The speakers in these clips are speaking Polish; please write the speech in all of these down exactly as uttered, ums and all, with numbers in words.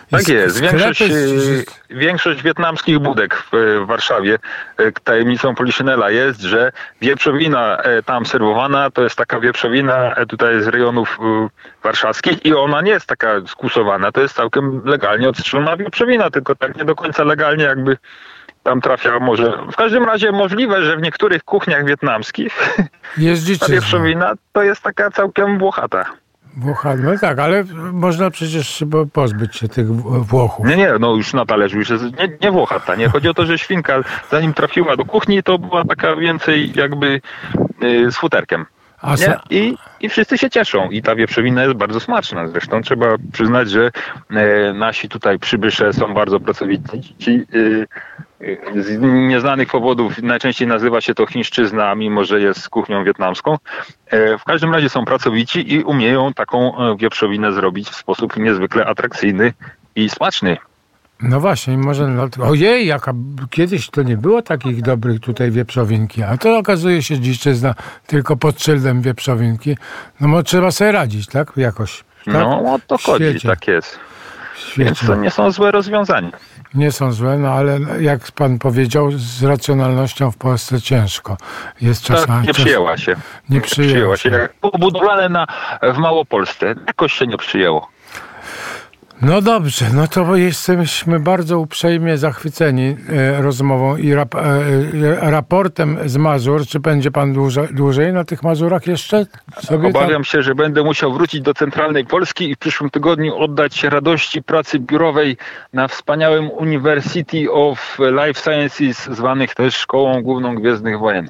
Tak jest. Większość, większość wietnamskich budek w Warszawie, tajemnicą Poliszynela jest, że wieprzowina tam serwowana to jest taka wieprzowina tutaj z rejonów warszawskich i ona nie jest taka skusowana, to jest całkiem legalnie odstrzelona wieprzowina, tylko tak nie do końca legalnie jakby tam trafia może. W każdym razie możliwe, że w niektórych kuchniach wietnamskich ta wieprzowina to jest taka całkiem włochata. Włocha, no tak, ale można przecież pozbyć się tych Włochów. Nie, nie, no już na talerzu już jest nie, nie włochata, nie? Chodzi o to, że świnka zanim trafiła do kuchni, to była taka więcej jakby yy, z futerkiem. Nie? I, I wszyscy się cieszą i ta wieprzowina jest bardzo smaczna. Zresztą trzeba przyznać, że e, nasi tutaj przybysze są bardzo pracowici. Ci, e, z nieznanych powodów najczęściej nazywa się to chińszczyzna, mimo że jest z kuchnią wietnamską. E, w każdym razie są pracowici i umieją taką wieprzowinę zrobić w sposób niezwykle atrakcyjny i smaczny. No właśnie, może... No, ojej, jaka, kiedyś to nie było takich dobrych tutaj wieprzowinki, a to okazuje się dziszczyzna tylko pod szyldem wieprzowinki. No bo trzeba sobie radzić, tak? Jakoś. Tak? No o to chodzi, tak jest. Więc to nie są złe rozwiązania. Nie są złe, no ale jak pan powiedział, z racjonalnością w Polsce ciężko. Jest czasami... Tak, nie przyjęła się. Nie, nie przyjęła się. Jak pobudowane na, w Małopolsce, jakoś się nie przyjęło. No dobrze, no to jesteśmy bardzo uprzejmie zachwyceni e, rozmową i rap, e, raportem z Mazur. Czy będzie pan dłużej, dłużej na tych Mazurach jeszcze? Sobie Obawiam tam... się, że będę musiał wrócić do centralnej Polski i w przyszłym tygodniu oddać się radości pracy biurowej na wspaniałym University of Life Sciences, zwanych też Szkołą Główną Gwiezdnych Wojen.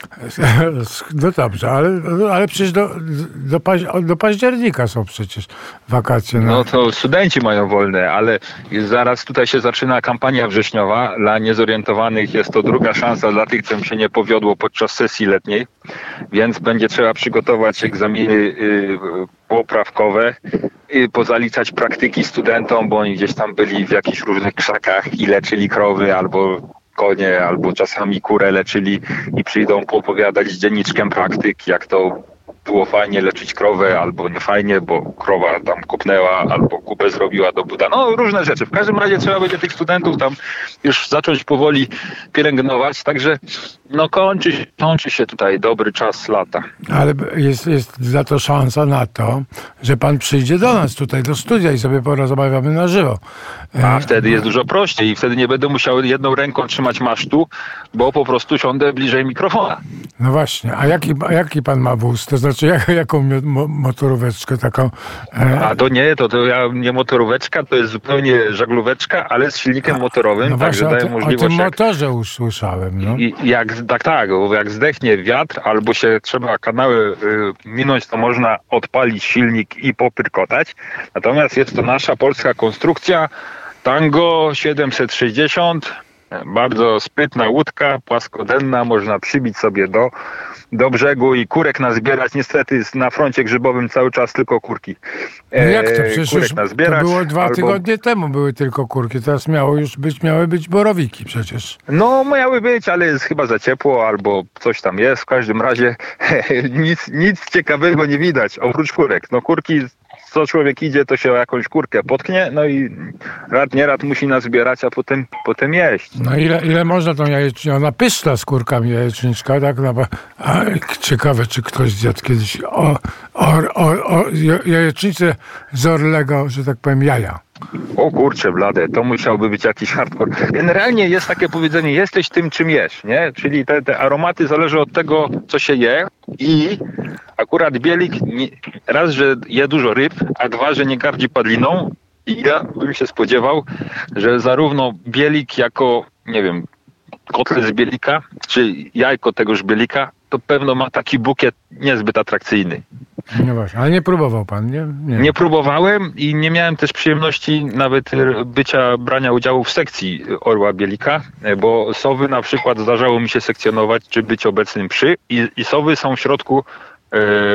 No dobrze, ale, ale przecież do, do, do października są przecież wakacje. No. no to studenci mają wolne, ale zaraz tutaj się zaczyna kampania wrześniowa. Dla niezorientowanych jest to druga szansa dla tych, którym się nie powiodło podczas sesji letniej, więc będzie trzeba przygotować egzaminy y, poprawkowe, y, pozaliczać praktyki studentom, bo oni gdzieś tam byli w jakichś różnych krzakach i leczyli krowy albo konie, albo czasami kurę leczyli i przyjdą poopowiadać z dzienniczkiem praktyk, jak to było fajnie leczyć krowę, albo nie fajnie, bo krowa tam kopnęła, albo kupę zrobiła do buda. No różne rzeczy. W każdym razie trzeba będzie tych studentów tam już zacząć powoli pielęgnować, także no kończy, kończy się tutaj dobry czas lata. Ale jest, jest za to szansa na to, że pan przyjdzie do nas tutaj, do studia i sobie porozmawiamy na żywo. A wtedy jest dużo prościej i wtedy nie będę musiał jedną ręką trzymać masztu, bo po prostu siądę bliżej mikrofona. No właśnie, a jaki, a jaki pan ma wóz? To znaczy jak, jaką mo- motoróweczkę taką? E... A to nie, to, to ja, nie motoróweczka, to jest zupełnie żaglóweczka, ale z silnikiem motorowym. No także właśnie, daje o, ty, możliwość o tym jak, motorze usłyszałem. No. I, jak, tak, tak, jak zdechnie wiatr albo się trzeba kanały y, minąć, to można odpalić silnik i popyrkotać. Natomiast jest to nasza polska konstrukcja Tango siedemset sześćdziesiąt. Bardzo sprytna łódka, płaskodenna, można przybić sobie do, do brzegu i kurek nazbierać. Niestety na froncie grzybowym cały czas tylko kurki. No jak to? Przecież kurek już nazbierać, to było dwa albo... tygodnie temu były tylko kurki, teraz miało już być, miały być borowiki przecież. No miały być, ale jest chyba za ciepło albo coś tam jest. W każdym razie nic, nic ciekawego nie widać oprócz kurek. No kurki... Co człowiek idzie, to się o jakąś kurkę potknie, no i rad nieraz musi nazbierać, a potem, potem jeść. No ile, ile można tą jajecznicę? Ona pyszna z kurkami jajeczniczka, tak? No, a, ciekawe, czy ktoś zjadł kiedyś o, o, o, o jajecznicę z orlego, że tak powiem, jaja. O kurczę blade, to musiałby być jakiś hardcore. Generalnie jest takie powiedzenie, jesteś tym, czym jesz, nie? Czyli te, te aromaty zależą od tego, co się je i akurat bielik nie, raz, że je dużo ryb, a dwa, że nie gardzi padliną i ja bym się spodziewał, że zarówno bielik jako, nie wiem, kotlet z bielika, czy jajko tegoż bielika, to pewno ma taki bukiet niezbyt atrakcyjny. No właśnie, ale nie próbował pan, nie? Nie. Nie próbowałem i nie miałem też przyjemności nawet bycia, brania udziału w sekcji orła bielika, bo sowy na przykład zdarzało mi się sekcjonować, czy być obecnym przy i, i sowy są w środku e,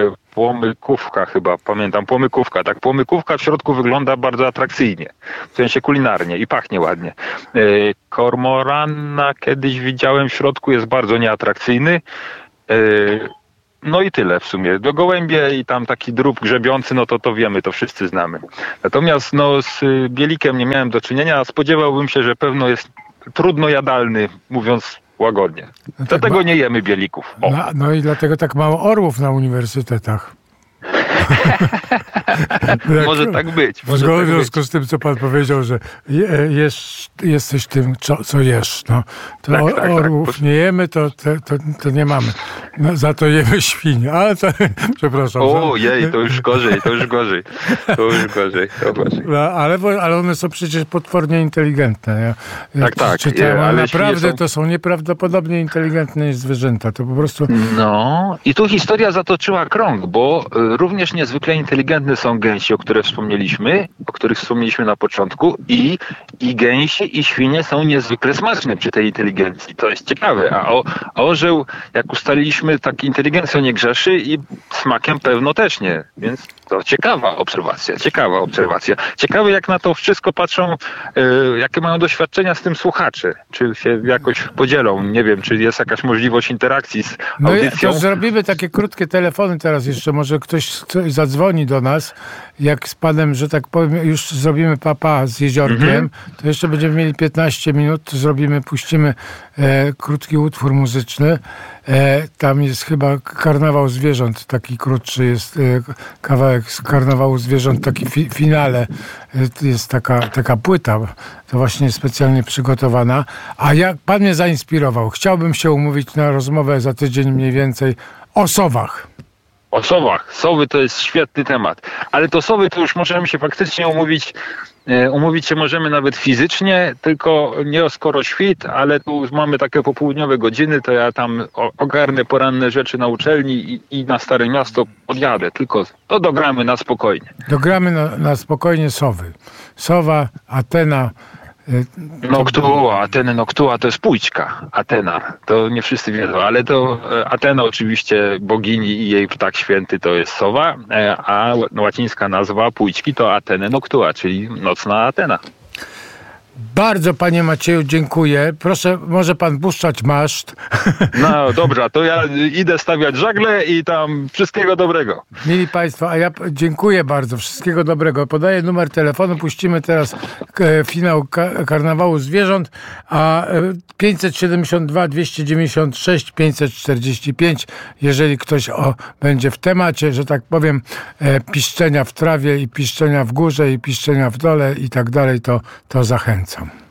płomykówka chyba, pamiętam, płomykówka, tak, płomykówka w środku wygląda bardzo atrakcyjnie, w sensie kulinarnie i pachnie ładnie. E, kormorana kiedyś widziałem w środku, jest bardzo nieatrakcyjny. E, no i tyle w sumie. Do gołębie i tam taki drób grzebiący, no to to wiemy, to wszyscy znamy. Natomiast no z bielikiem nie miałem do czynienia, a spodziewałbym się, że pewno jest trudno jadalny, mówiąc łagodnie. No tak dlatego ma... nie jemy bielików. No, no i dlatego tak mało orłów na uniwersytetach. Może tak być. W związku z tym, co pan powiedział, że je, jesz, jesteś tym, co, co jesz. No, to tak, tak, orłów tak. nie jemy, to, to, to, to nie mamy. No, za to jemy świnie. Ale to, przepraszam. O jej, to już gorzej, to już gorzej. To już gorzej, to gorzej. No, ale, ale one są przecież potwornie inteligentne. Ja, ja tak, tak. Czytałem, ale naprawdę są... to są nieprawdopodobnie inteligentne niż zwierzęta. To po prostu... No i tu historia zatoczyła krąg, bo również niezwykle inteligentne są gęsi, o których wspomnieliśmy, o których wspomnieliśmy na początku i, i gęsi i świnie są niezwykle smaczne przy tej inteligencji. To jest ciekawe. A, o, a orzeł, jak ustaliliśmy, tak inteligencją nie grzeszy i smakiem pewno też nie. Więc to ciekawa obserwacja, ciekawa obserwacja. Ciekawe, jak na to wszystko patrzą, y, jakie mają doświadczenia z tym słuchacze. Czy się jakoś podzielą. Nie wiem, czy jest jakaś możliwość interakcji z audycją. No to zrobimy takie krótkie telefony teraz jeszcze. Może ktoś zadzwoni do nas, jak z panem, że tak powiem, już zrobimy papa z jeziorkiem, mhm. to jeszcze będziemy mieli piętnaście minut, to zrobimy, puścimy e, krótki utwór muzyczny. E, tam jest chyba Karnawał Zwierząt, taki krótszy jest e, kawałek z Karnawału Zwierząt, taki fi, finale. E, jest taka, taka płyta, to właśnie specjalnie przygotowana. A jak pan mnie zainspirował, chciałbym się umówić na rozmowę za tydzień mniej więcej o sowach. O sowach. Sowy to jest świetny temat. Ale to sowy to już możemy się faktycznie umówić, e, umówić się możemy nawet fizycznie, tylko nie o skoro świt, ale tu już mamy takie popołudniowe godziny, to ja tam ogarnę poranne rzeczy na uczelni i, i na Stare Miasto podjadę. Tylko to dogramy na spokojnie. Dogramy na, na spokojnie sowy. Sowa, Atena. Noctua, Ateny Noctua to jest płóćka, Atena, to nie wszyscy wiedzą, ale to Atena oczywiście bogini i jej ptak święty to jest sowa, a łacińska nazwa płóćki to Ateny Noctua, czyli nocna Atena. Bardzo, panie Macieju, dziękuję. Proszę, może pan puszczać maszt. No dobra, to ja idę stawiać żagle i tam wszystkiego dobrego. Mieli państwo, a ja dziękuję bardzo. Wszystkiego dobrego. Podaję numer telefonu. Puścimy teraz e, finał ka- Karnawału Zwierząt, a e, pięćset siedemdziesiąt dwa dwieście dziewięćdziesiąt sześć pięćset czterdzieści pięć. Jeżeli ktoś o, będzie w temacie, że tak powiem, e, piszczenia w trawie i piszczenia w górze i piszczenia w dole i tak dalej, to, to zachęcam.